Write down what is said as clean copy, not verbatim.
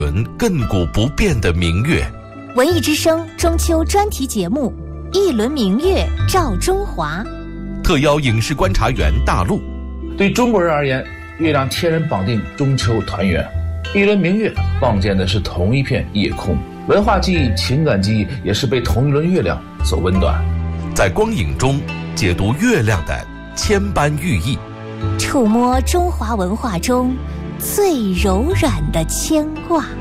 轮亘古不变的明月。 文艺之声中秋专题节目《一轮明月照中华》， 特邀影视观察员大陆。 对中国人而言，月亮天然绑定中秋团圆。一轮明月望见的是同一片夜空，文化记忆、情感记忆也是被同一轮月亮所温暖。 在光影中解读月亮的千般寓意， 触摸中华文化中最柔软的牵挂。